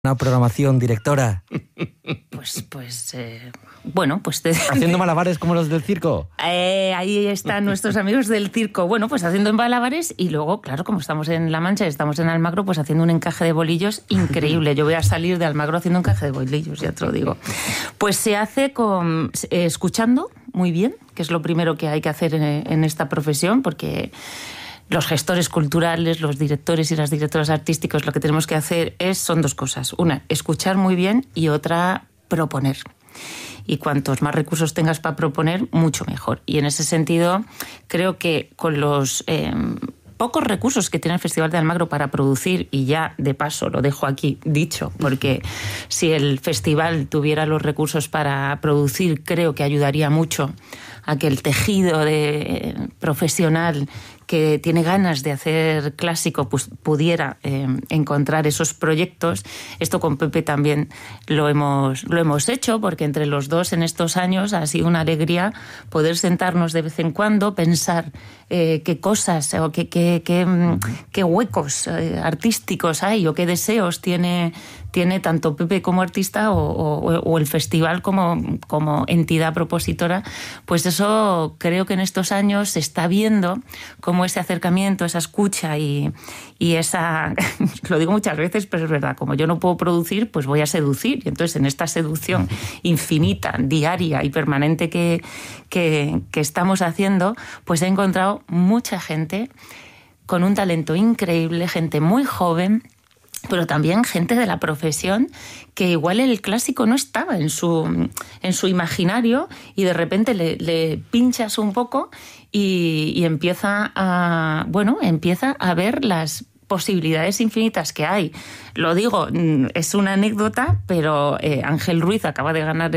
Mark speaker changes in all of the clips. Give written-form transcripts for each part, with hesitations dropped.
Speaker 1: Una programación, directora.
Speaker 2: Bueno,
Speaker 1: ¿Haciendo malabares como los del circo?
Speaker 2: Ahí están nuestros amigos del circo. Bueno, pues haciendo malabares y luego, claro, como estamos en La Mancha y estamos en Almagro, pues haciendo un encaje de bolillos increíble. Yo voy a salir de Almagro haciendo un encaje de bolillos, ya te lo digo. Pues se hace escuchando muy bien, que es lo primero que hay que hacer en esta profesión, porque los gestores culturales, los directores y las directoras artísticas, lo que tenemos que hacer son dos cosas. Una, escuchar muy bien, y otra, proponer. Y cuantos más recursos tengas para proponer, mucho mejor. Y en ese sentido, creo que con los pocos recursos que tiene el Festival de Almagro para producir, y ya de paso lo dejo aquí dicho, porque si el festival tuviera los recursos para producir, creo que ayudaría mucho a que el tejido profesional que tiene ganas de hacer clásico pues pudiera encontrar esos proyectos. Esto con Pepe también lo hemos hecho, porque entre los dos en estos años ha sido una alegría poder sentarnos de vez en cuando, pensar qué cosas o qué huecos artísticos hay o qué deseos tiene tanto Pepe como artista o el festival como entidad propositora. Pues eso creo que en estos años se está viendo cómo ese acercamiento, esa escucha y esa... Lo digo muchas veces, pero es verdad, como yo no puedo producir, pues voy a seducir. Y entonces en esta seducción infinita, diaria y permanente que estamos haciendo, pues he encontrado mucha gente con un talento increíble, gente muy joven, pero también gente de la profesión que igual el clásico no estaba en su imaginario, y de repente le pinchas un poco y empieza a ver las posibilidades infinitas que hay. Lo digo, es una anécdota, pero Ángel Ruiz acaba de ganar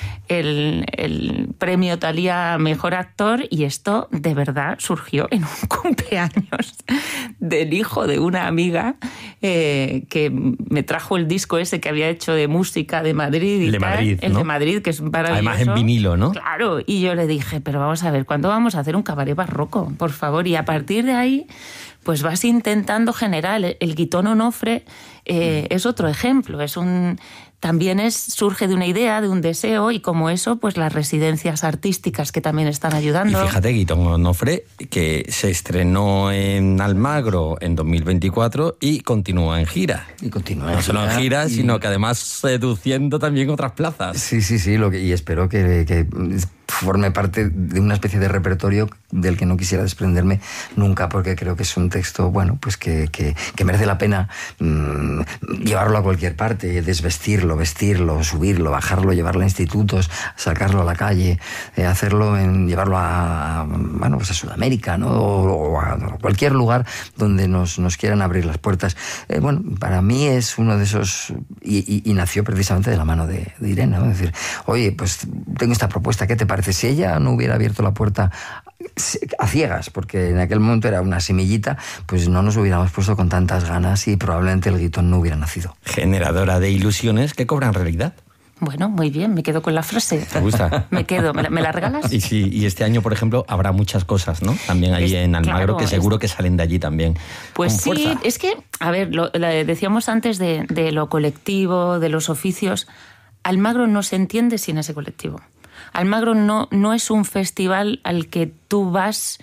Speaker 2: el premio Thalía Mejor Actor, y esto de verdad surgió en un cumpleaños del hijo de una amiga que me trajo el disco ese que había hecho de música de Madrid. El de Madrid, que es maravilloso.
Speaker 1: Además en vinilo, ¿no?
Speaker 2: Claro, y yo le dije, pero vamos a ver, ¿cuándo vamos a hacer un cabaret barroco? Por favor, y a partir de ahí pues vas intentando generar. El Guitón Onofre es otro ejemplo, también surge de una idea, de un deseo, y como eso, pues las residencias artísticas que también están ayudando.
Speaker 1: Y fíjate, Guitón Onofre, que se estrenó en Almagro en 2024 y continúa en gira. No solo en gira, sino que además seduciendo también otras plazas.
Speaker 3: Sí, y espero que forme parte de una especie de repertorio del que no quisiera desprenderme nunca, porque creo que es un texto, bueno, pues que merece la pena llevarlo a cualquier parte, desvestirlo, vestirlo, subirlo, bajarlo, llevarlo a institutos, sacarlo a la calle, llevarlo a Sudamérica, ¿no? O a cualquier lugar donde nos quieran abrir las puertas. Para mí es uno de esos, y nació precisamente de la mano de Irene, ¿no? Es decir, oye, pues tengo esta propuesta, ¿qué te parece? Si ella no hubiera abierto la puerta a ciegas, porque en aquel momento era una semillita, pues no nos hubiéramos puesto con tantas ganas y probablemente el Guitón no hubiera nacido.
Speaker 1: Generadora de ilusiones que cobran realidad.
Speaker 2: Bueno, muy bien, me quedo con la frase.
Speaker 1: ¿Te gusta?
Speaker 2: Me quedo, ¿me la regalas?
Speaker 1: Y este año, por ejemplo, habrá muchas cosas, ¿no? También ahí en Almagro, claro, que seguro que salen de allí también.
Speaker 2: Pues
Speaker 1: con
Speaker 2: sí,
Speaker 1: fuerza.
Speaker 2: es que, a ver, decíamos antes de lo colectivo, de los oficios. Almagro no se entiende sin ese colectivo. Almagro no es un festival al que tú vas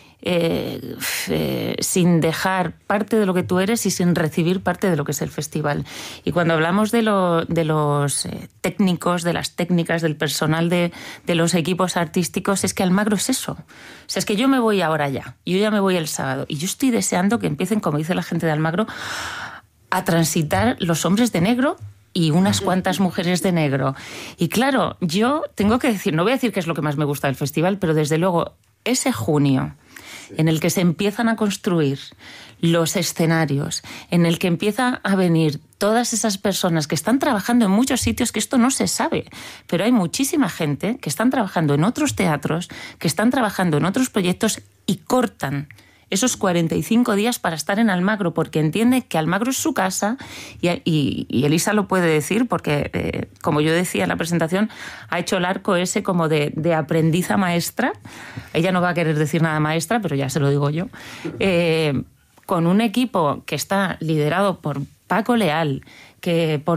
Speaker 2: sin dejar parte de lo que tú eres y sin recibir parte de lo que es el festival. Y cuando hablamos de los técnicos, de las técnicas, del personal de los equipos artísticos, es que Almagro es eso. O sea, es que yo me voy ahora ya, yo ya me voy el sábado, y yo estoy deseando que empiecen, como dice la gente de Almagro, a transitar los hombres de negro y unas cuantas mujeres de negro. Y claro, yo tengo que decir, no voy a decir qué es lo que más me gusta del festival, pero desde luego ese junio en el que se empiezan a construir los escenarios, en el que empieza a venir todas esas personas que están trabajando en muchos sitios, que esto no se sabe, pero hay muchísima gente que están trabajando en otros teatros, que están trabajando en otros proyectos y cortan esos 45 días para estar en Almagro, porque entiende que Almagro es su casa, y Elisa lo puede decir, porque, como yo decía en la presentación, ha hecho el arco ese como de aprendiz a maestra. Ella no va a querer decir nada maestra, pero ya se lo digo yo. Con un equipo que está liderado por Paco Leal, que por